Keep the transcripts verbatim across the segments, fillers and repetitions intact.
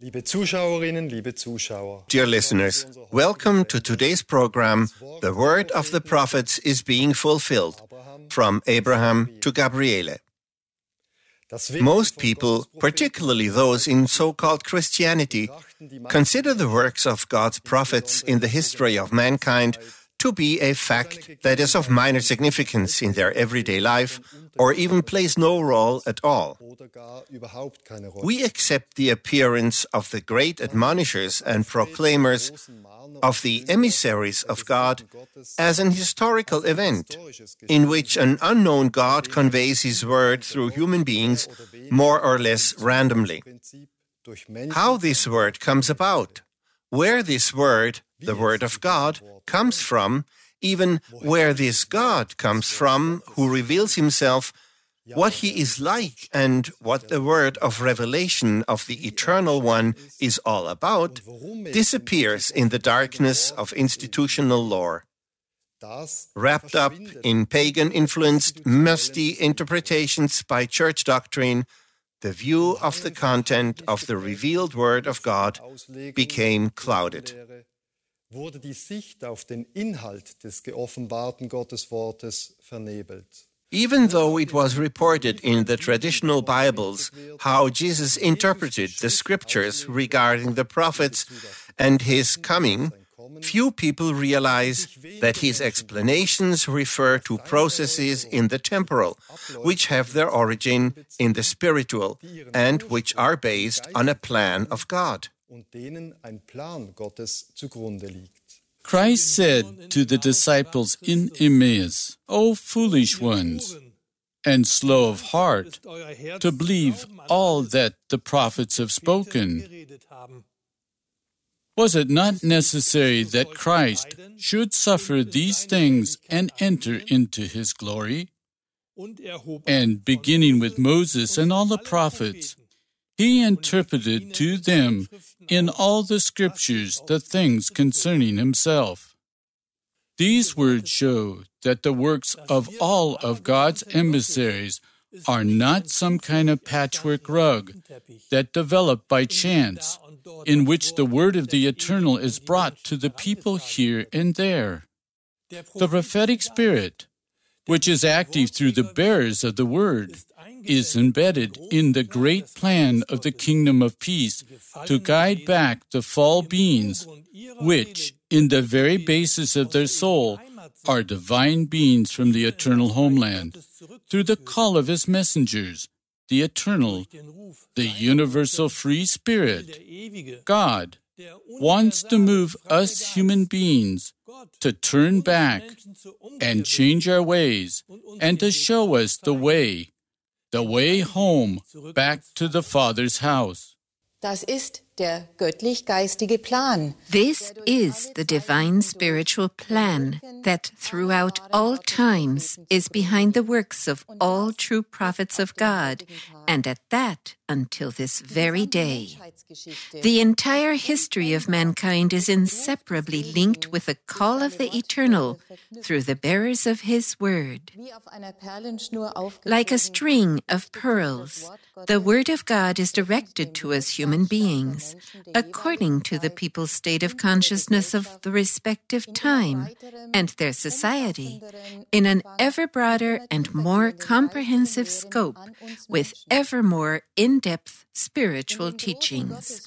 Liebe Zuschauerinnen, liebe Zuschauer. Dear listeners, welcome to today's program, The Word of the Prophets is Being Fulfilled, from Abraham to Gabriele. Most people, particularly those in so-called Christianity, consider the works of God's prophets in the history of mankind to be a fact that is of minor significance in their everyday life or even plays no role at all. We accept the appearance of the great admonishers and proclaimers, of the emissaries of God, as an historical event in which an unknown God conveys His word through human beings more or less randomly. How this word comes about, where this word, the Word of God, comes from, even where this God comes from, who reveals Himself, what He is like, and what the word of revelation of the Eternal One is all about, disappears in the darkness of institutional lore. Wrapped up in pagan-influenced, musty interpretations by church doctrine, the view of the content of the revealed Word of God became clouded. Wurde die Sicht auf den Inhalt des geoffenbarten Gotteswortes vernebelt. Even though it was reported in the traditional Bibles how Jesus interpreted the scriptures regarding the prophets and His coming, few people realize that His explanations refer to processes in the temporal, which have their origin in the spiritual and which are based on a plan of God. Christ said to the disciples in Emmaus, O foolish ones, and slow of heart, to believe all that the prophets have spoken. Was it not necessary that Christ should suffer these things and enter into His glory? And beginning with Moses and all the prophets, He interpreted to them in all the Scriptures the things concerning Himself. These words show that the works of all of God's emissaries are not some kind of patchwork rug that developed by chance, in which the word of the Eternal is brought to the people here and there. The prophetic spirit, which is active through the bearers of the word, is embedded in the great plan of the kingdom of peace to guide back the fall beings, which, in the very basis of their soul, are divine beings from the eternal homeland, through the call of His messengers, the eternal, the universal free spirit. God wants to move us human beings to turn back and change our ways and to show us the way, the way home back to the Father's house. Das ist der göttlich-geistige Plan. This is the divine spiritual plan that throughout all times is behind the works of all true prophets of God, and at that until this very day. The entire history of mankind is inseparably linked with the call of the Eternal through the bearers of His Word. Like a string of pearls, the Word of God is directed to us human beings, according to the people's state of consciousness of the respective time and their society, in an ever broader and more comprehensive scope, with ever more in-depth spiritual teachings.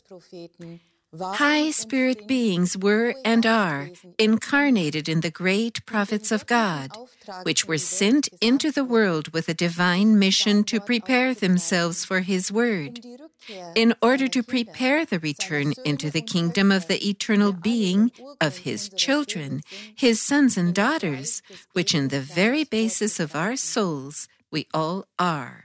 High spirit beings were and are incarnated in the great prophets of God, which were sent into the world with a divine mission to prepare themselves for His word, in order to prepare the return into the kingdom of the eternal being of His children, His sons and daughters, which in the very basis of our souls we all are.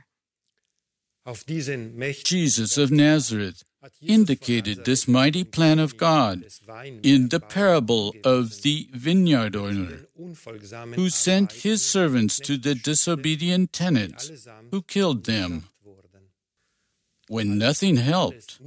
Jesus of Nazareth indicated this mighty plan of God in the parable of the vineyard owner, who sent his servants to the disobedient tenants, who killed them. When nothing helped,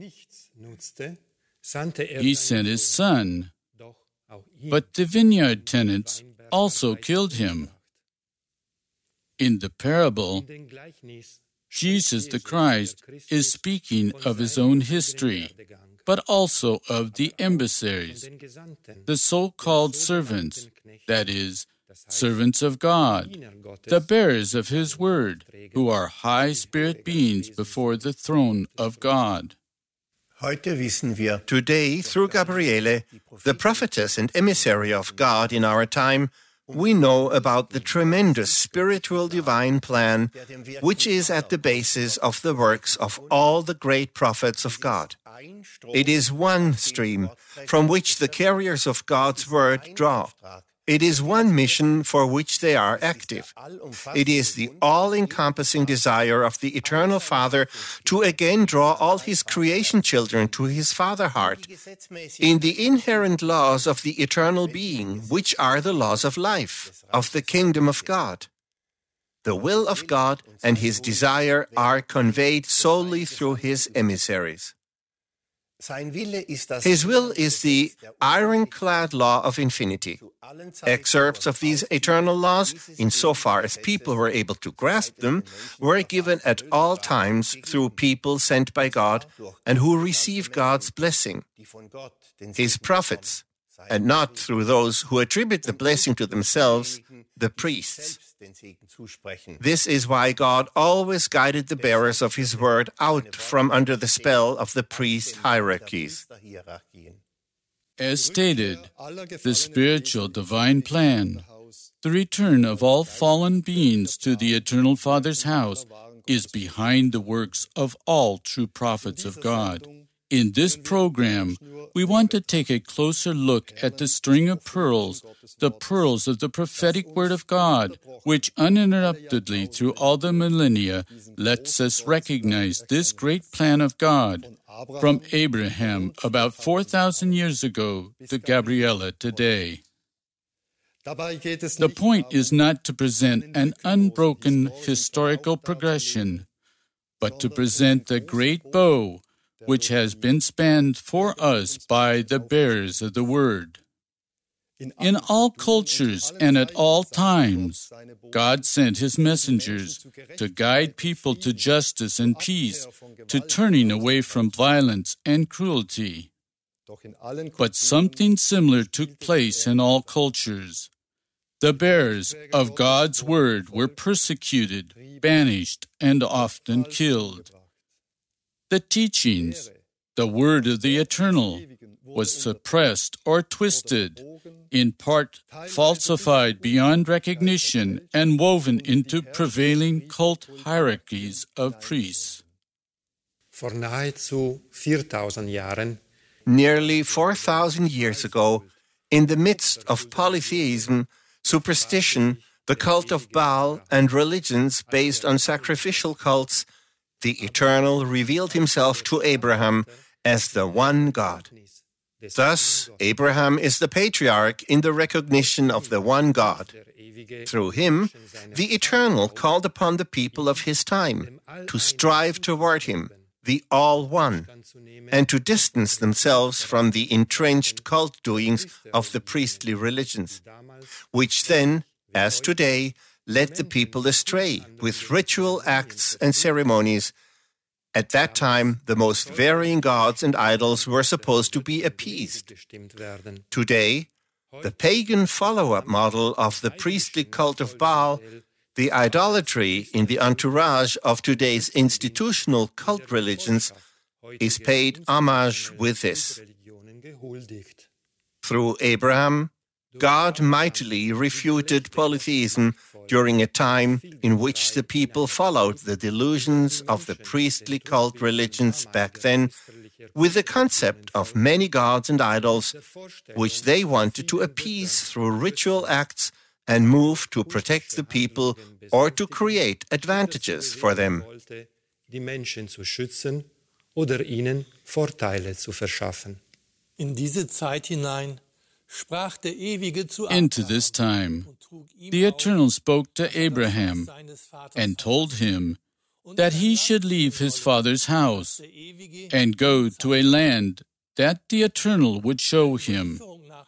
He sent His Son, but the vineyard tenants also killed Him. In the parable, Jesus the Christ is speaking of His own history, but also of the emissaries, the so-called servants, that is, servants of God, the bearers of His word, who are high spirit beings before the throne of God. Today, through Gabriele, the prophetess and emissary of God in our time, we know about the tremendous spiritual divine plan which is at the basis of the works of all the great prophets of God. It is one stream from which the carriers of God's word draw. It is one mission for which they are active. It is the all-encompassing desire of the Eternal Father to again draw all His creation children to His Father heart in the inherent laws of the eternal being, which are the laws of life, of the kingdom of God. The will of God and His desire are conveyed solely through His emissaries. His will is the ironclad law of infinity. Excerpts of these eternal laws, insofar as people were able to grasp them, were given at all times through people sent by God and who receive God's blessing, His prophets, and not through those who attribute the blessing to themselves, the priests. This is why God always guided the bearers of His word out from under the spell of the priest hierarchies. As stated, the spiritual divine plan, the return of all fallen beings to the Eternal Father's house, is behind the works of all true prophets of God. In this program, we want to take a closer look at the string of pearls, the pearls of the prophetic Word of God, which uninterruptedly through all the millennia lets us recognize this great plan of God, from Abraham about four thousand years ago to Gabriele today. The point is not to present an unbroken historical progression, but to present the great bow which has been spanned for us by the bearers of the Word. In all cultures and at all times, God sent His messengers to guide people to justice and peace, to turning away from violence and cruelty. But something similar took place in all cultures. The bearers of God's Word were persecuted, banished, and often killed. The teachings, the Word of the Eternal, was suppressed or twisted, in part falsified beyond recognition and woven into prevailing cult hierarchies of priests. Vor nahezu viertausend Jahren, nearly four thousand years ago, in the midst of polytheism, superstition, the cult of Baal, and religions based on sacrificial cults, the Eternal revealed Himself to Abraham as the one God. Thus, Abraham is the patriarch in the recognition of the one God. Through him, the Eternal called upon the people of his time to strive toward Him, the All-One, and to distance themselves from the entrenched cult doings of the priestly religions, which then, as today, led the people astray with ritual acts and ceremonies. At that time, the most varying gods and idols were supposed to be appeased. Today, the pagan follow-up model of the priestly cult of Baal, the idolatry in the entourage of today's institutional cult religions, is paid homage with this. Through Abraham, God mightily refuted polytheism during a time in which the people followed the delusions of the priestly cult religions back then, with the concept of many gods and idols, which they wanted to appease through ritual acts and move to protect the people or to create advantages for them. Die Menschen zu schützen oder ihnen Vorteile zu verschaffen. In diese Zeit hinein Into this time, the Eternal spoke to Abraham and told him that he should leave his father's house and go to a land that the Eternal would show him.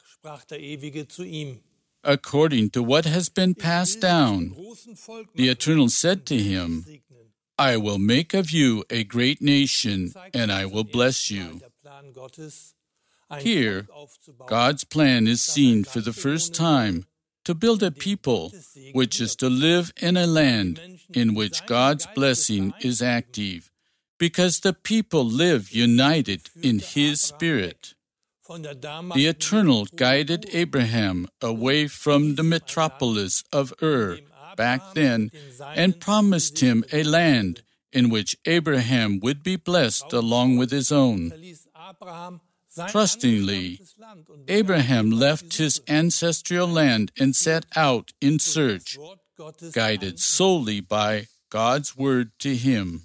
According to what has been passed down, the Eternal said to him, I will make of you a great nation, and I will bless you. Here, God's plan is seen for the first time to build a people which is to live in a land in which God's blessing is active, because the people live united in His Spirit. The Eternal guided Abraham away from the metropolis of Ur back then and promised him a land in which Abraham would be blessed along with his own. Trustingly, Abraham left his ancestral land and set out in search, guided solely by God's word to him.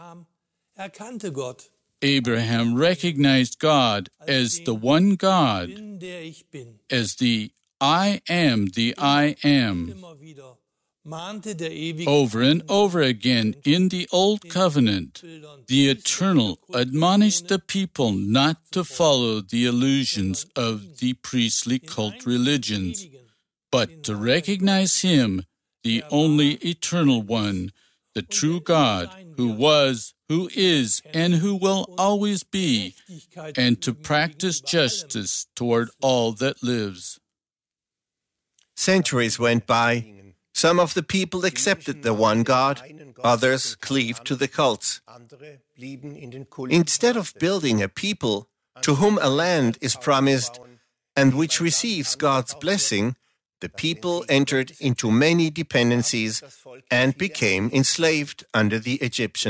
Abraham recognized God as the one God, as the I am the I am. Over and over again in the Old Covenant, the Eternal admonished the people not to follow the illusions of the priestly cult religions, but to recognize Him, the only Eternal One, the true God, who was, who is, and who will always be, and to practice justice toward all that lives. Centuries went by. Some of the people accepted the one God, others cleaved to the cults. Instead of building a people to whom a land is promised and which receives God's blessing, the people entered into many dependencies and became enslaved under the Egyptians.